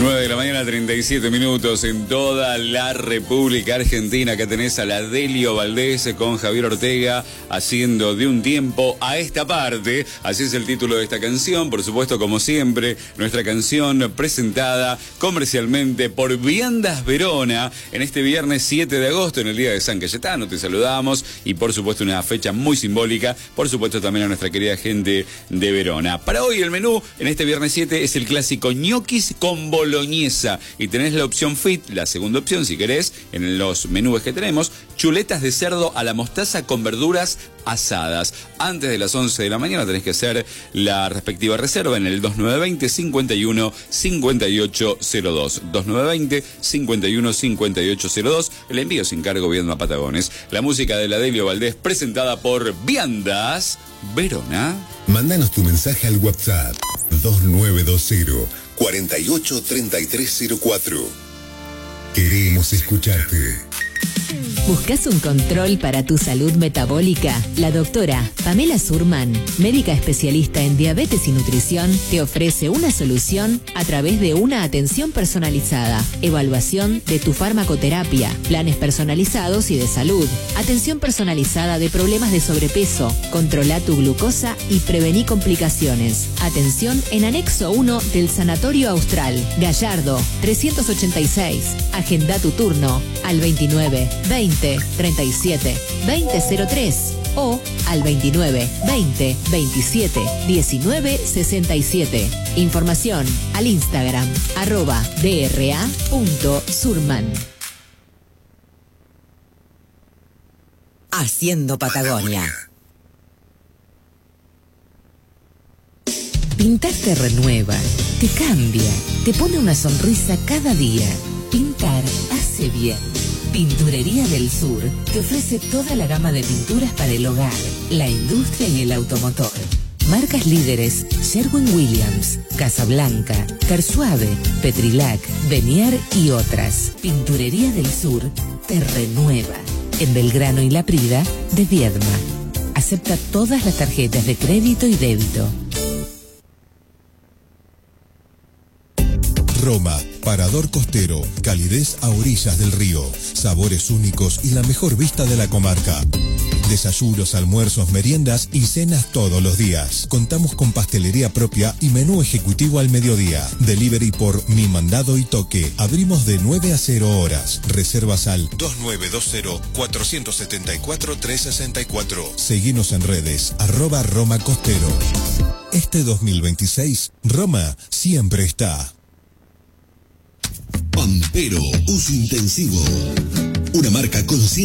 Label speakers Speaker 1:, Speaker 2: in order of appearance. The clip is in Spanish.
Speaker 1: 9 de la mañana, 37 minutos en toda la República Argentina. Acá tenés a la Delio Valdés con Javier Ortega haciendo de un tiempo a esta parte. Así es el título de esta canción. Por supuesto, como siempre, nuestra canción presentada comercialmente por Viandas Verona en este viernes 7 de agosto, en el día de San Cayetano. Te saludamos y por supuesto una fecha muy simbólica. Por supuesto también a nuestra querida gente de Verona. Para hoy el menú en este viernes 7 es el clásico ñoquis con boloñesa. Y tenés la opción fit, la segunda opción si querés, en los menús que tenemos, chuletas de cerdo a la mostaza con verduras asadas. Antes de las 11 de la mañana tenés que hacer la respectiva reserva en el 2920-51-5802. 2920-51-5802. El envío sin cargo Viedma Patagones. La música de la Delio Valdés presentada por Viandas Verona.
Speaker 2: Mándanos tu mensaje al WhatsApp 2920-483304. Queremos escucharte.
Speaker 3: ¿Buscas un control para tu salud metabólica? La doctora Pamela Surman, médica especialista en diabetes y nutrición, te ofrece una solución a través de una atención personalizada, evaluación de tu farmacoterapia, planes personalizados y de salud, atención personalizada de problemas de sobrepeso, controla tu glucosa y prevení complicaciones. Atención en anexo 1 del Sanatorio Austral, Gallardo, 386. Agenda tu turno al 29 20 37 2003 o al 29 20 27 19 67. Información al Instagram @dra.surman.
Speaker 4: Haciendo Patagonia.
Speaker 5: Pintar te renueva, te cambia, te pone una sonrisa cada día. Pintar hace bien. Pinturería del Sur te ofrece toda la gama de pinturas para el hogar, la industria y el automotor. Marcas líderes: Sherwin-Williams, Casablanca, Kersuave, Petrilac, Benier y otras. Pinturería del Sur te renueva. En Belgrano y La Prida de Viedma. Acepta todas las tarjetas de crédito y débito.
Speaker 2: Roma, parador costero, calidez a orillas del río, sabores únicos y la mejor vista de la comarca. Desayunos, almuerzos, meriendas y cenas todos los días. Contamos con pastelería propia y menú ejecutivo al mediodía. Delivery por Mi Mandado y Toque. Abrimos de 9 a 0 horas. Reservas al 2920-474-364. Seguinos en redes, @Roma Costero. Este 2026, Roma siempre está.
Speaker 6: Pampero, uso intensivo. Una marca consciente.